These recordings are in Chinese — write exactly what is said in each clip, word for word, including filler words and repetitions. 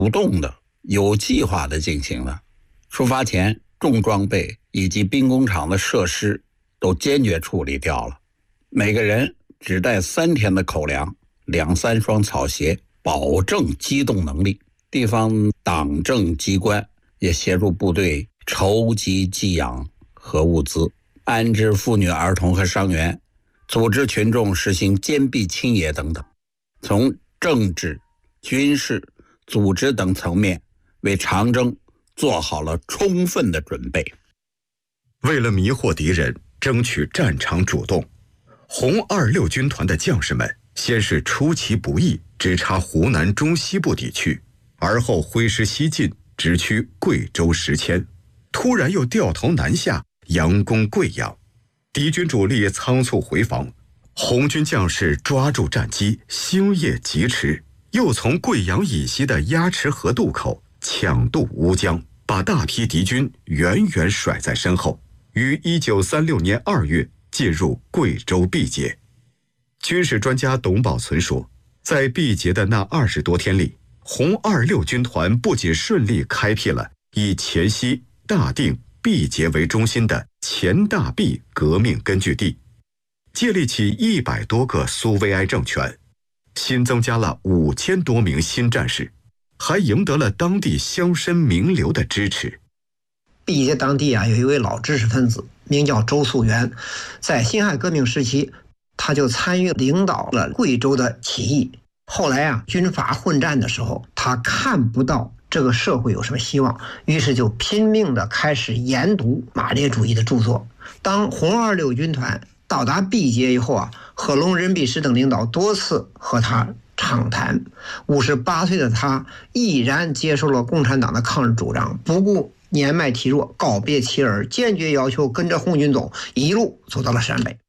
主动的、有计划的进行了。出发前，重装备以及兵工厂的设施都坚决处理掉了。每个人只带三天的口粮，两三双草鞋，保证机动能力。地方党政机关也协助部队筹集给养和物资，安置妇女、儿童和伤员，组织群众实行坚壁清野等等，从政治、军事、组织等层面为长征做好了充分的准备。 为了迷惑敌人，争取战场主动，红二六军团的将士们先是出其不意直插湖南中西部地区，而后挥师西进，直趋贵州石阡，突然又掉头南下，佯攻贵阳。敌军主力仓促回防，红军将士抓住战机，星夜疾驰，又从贵阳以西的鸭池河渡口抢渡乌江，把大批敌军远远甩在身后，于一九三六年二月进入贵州毕节。军事专家董宝存说，在毕节的那二十多天里，红二六军团不仅顺利开辟了以黔西、大定、毕节为中心的黔大毕革命根据地，建立起一百多个苏维埃政权，新增加了五千多名新战士，还赢得了当地乡绅名流的支持。 毕节当地啊，有一位老知识分子，名叫周溯源，在辛亥革命时期，他就参与领导了贵州的起义。后来啊，军阀混战的时候，他看不到这个社会有什么希望，于是就拼命的开始研读马列主义的著作。当红二六军团到达毕节以后啊，贺龙、任弼时等领导多次和他畅谈。五十八岁的他毅然接受了共产党的抗日主张，不顾年迈体弱，告别妻儿，坚决要求跟着红军走，一路走到了陕北。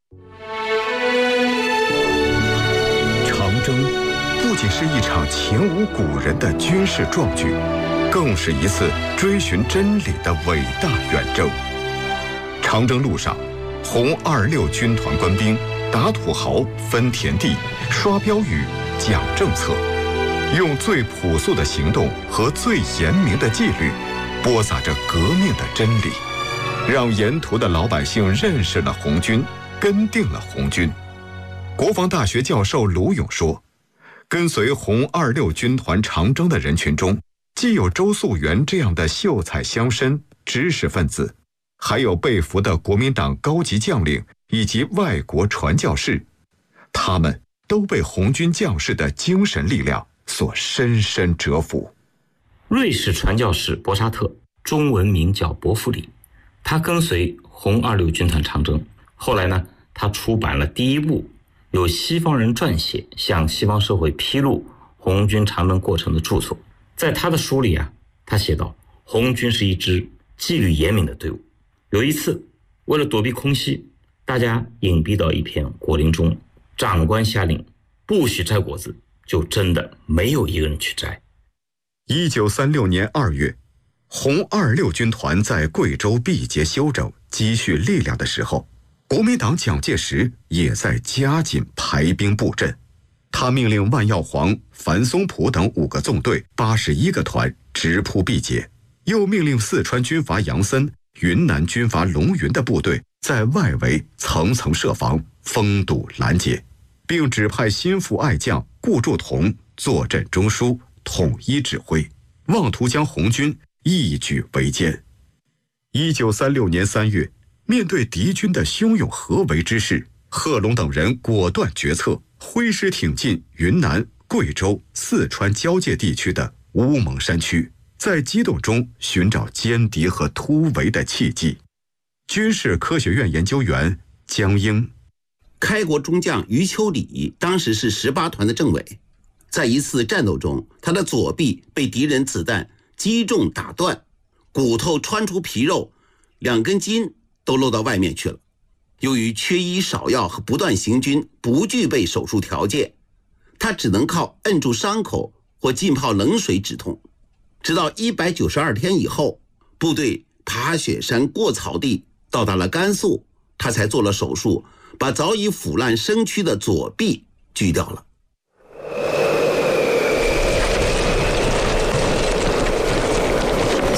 长征不仅是一场前无古人的军事壮举，更是一次追寻真理的伟大远征。长征路上，红二六军团官兵打土豪、分田地、刷标语、讲政策，用最朴素的行动和最严明的纪律，播撒着革命的真理，让沿途的老百姓认识了红军，跟定了红军。国防大学教授卢勇说，跟随红二六军团长征的人群中，既有周溯源这样的秀才乡绅、知识分子，还有被俘的国民党高级将领以及外国传教士，他们都被红军将士的精神力量所深深折服。 瑞士传教士博沙特，中文名叫伯弗里，他跟随红二六军团长征。后来呢，他出版了第一部由西方人撰写向西方社会披露红军长征过程的著作。在他的书里啊，他写道，红军是一支纪律严明的队伍。有一次，为了躲避空袭，大家隐蔽到一片果林中，长官下令不许摘果子，就真的没有一个人去摘。 一九三六年二月，红二六军团在贵州毕节休整积蓄力量的时候，国民党蒋介石也在加紧排兵布阵。他命令万耀煌、樊松浦等五个纵队、八十一个团直扑毕节，又命令四川军阀杨森、云南军阀龙云的部队在外围层层设防，封堵拦截，并指派心腹爱将顾祝同坐镇中枢，统一指挥，妄图将红军一举围歼。一九三六年三月，面对敌军的汹涌合围之势，贺龙等人果断决策，挥师挺进云南、贵州、四川交界地区的乌蒙山区，在激动中寻找歼敌和突围的契机。军事科学院研究员江英， 开国中将余秋里当时是十八团的政委，在一次战斗中，他的左臂被敌人子弹击中打断，骨头穿出皮肉，两根筋都露到外面去了。由于缺医少药和不断行军，不具备手术条件，他只能靠摁住伤口或浸泡冷水止痛。直到一百九十二天以后，部队爬雪山过草地，到达了甘肃，他才做了手术，把早已腐烂生蛆的左臂锯掉了。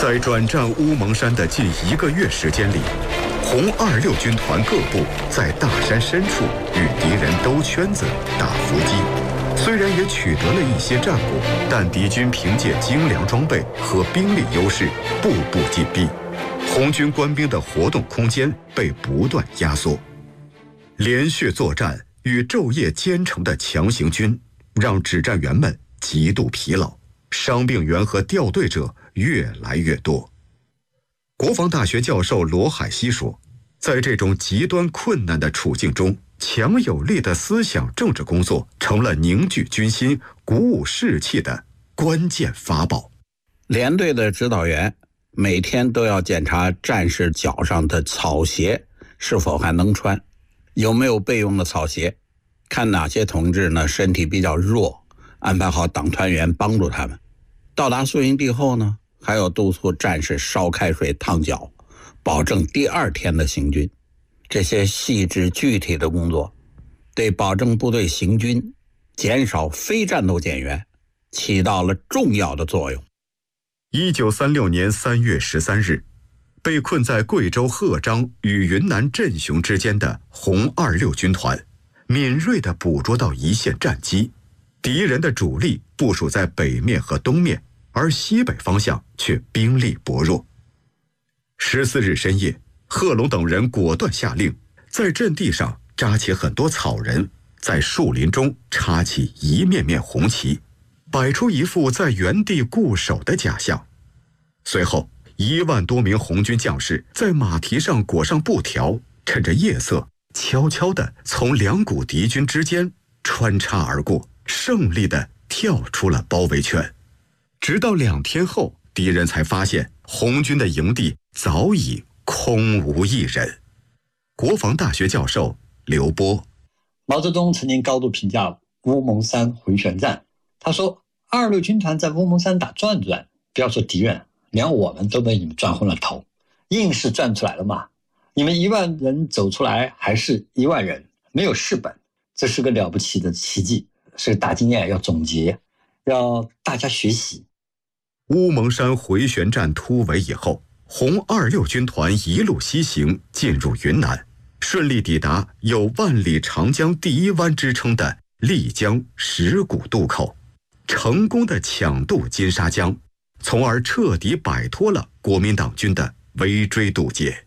在转战乌蒙山的近一个月时间里，红二六军团各部在大山深处与敌人兜圈子、打伏击。虽然也取得了一些战果，但敌军凭借精良装备和兵力优势，步步紧逼，红军官兵的活动空间被不断压缩。连续作战与昼夜兼程的强行军，让指战员们极度疲劳，伤病员和掉队者越来越多。国防大学教授罗海西说，在这种极端困难的处境中，强有力的思想政治工作成了凝聚军心、鼓舞士气的关键法宝。 连队的指导员每天都要检查战士脚上的草鞋是否还能穿，有没有备用的草鞋，看哪些同志呢身体比较弱，安排好党团员帮助他们。到达宿营地后呢，还有督促战士烧开水烫脚，保证第二天的行军。这些细致具体的工作，对保证部队行军、减少非战斗减员起到了重要的作用。 一九三六年三月十三日，被困在贵州鹤章与云南镇雄之间的红二六军团，敏锐地捕捉到一线战机，敌人的主力部署在北面和东面，而西北方向却兵力薄弱。十四日深夜，贺龙等人果断下令，在阵地上扎起很多草人，在树林中插起一面面红旗，摆出一副在原地固守的假象。随后，一万多名红军将士在马蹄上裹上布条，趁着夜色悄悄地从两股敌军之间穿插而过，胜利地跳出了包围圈。直到两天后，敌人才发现红军的营地早已空无一人。国防大学教授刘波， 毛泽东曾经高度评价乌蒙山回旋战，他说二六军团在乌蒙山打转转，不要说敌人，连我们都被你们转昏了头，硬是转出来了嘛。你们一万人走出来还是一万人，没有事本，这是个了不起的奇迹，是个大经验，要总结，要大家学习。 乌蒙山回旋战突围以后，红二六军团一路西行，进入云南，顺利抵达有万里长江第一湾之称的丽江石鼓渡口，成功的抢渡金沙江，从而彻底摆脱了国民党军的围追堵截。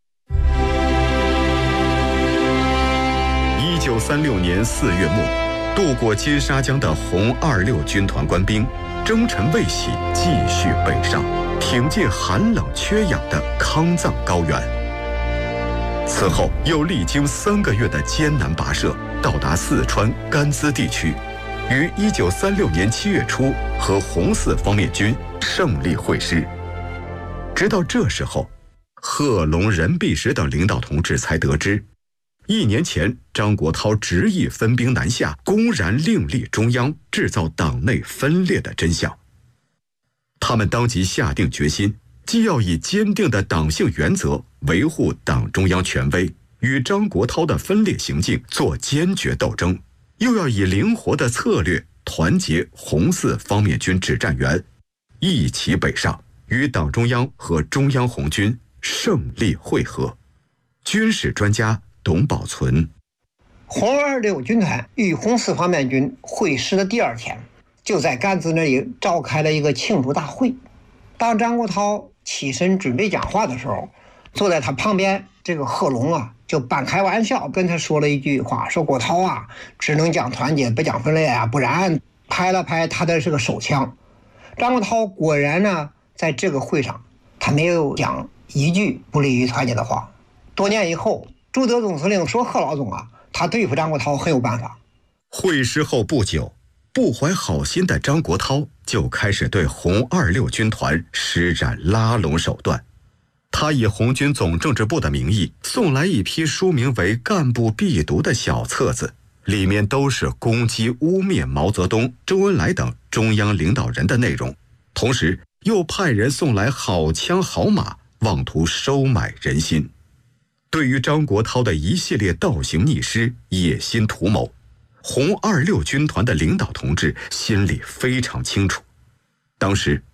一九三六年四月末，渡过金沙江的红二六军团官兵征尘未洗，继续北上，挺进寒冷缺氧的康藏高原。此后又历经三个月的艰难跋涉，到达四川甘孜地区，于一九三六年七月初和红四方面军胜利会师。直到这时候，贺龙、任弼时等领导同志才得知，一年前张国焘执意分兵南下，公然另立中央，制造党内分裂的真相。他们当即下定决心，既要以坚定的党性原则维护党中央权威，与张国焘的分裂行径做坚决斗争，又要以灵活的策略团结红四方面军指战员，一起北上，与党中央和中央红军胜利会合。军事专家董宝存， 红二六军团与红四方面军会师的第二天，就在甘孜那里召开了一个庆祝大会。当张国焘起身准备讲话的时候，坐在他旁边这个贺龙啊，就半开玩笑跟他说了一句话，说国焘啊，只能讲团结不讲分裂啊，不然拍了拍他的这个手枪。张国焘果然呢，在这个会上他没有讲一句不利于团结的话。多年以后，朱德总司令说贺老总啊，他对付张国焘很有办法。 会师后不久，不怀好心的张国焘就开始对红二六军团施展拉拢手段。他以红军总政治部的名义送来一批书名为《干部必读》的小册子，里面都是攻击污蔑毛泽东、周恩来等中央领导人的内容，同时又派人送来好枪好马，妄图收买人心。对于张国焘的一系列倒行逆施、野心图谋，红二六军团的领导同志心里非常清楚。当时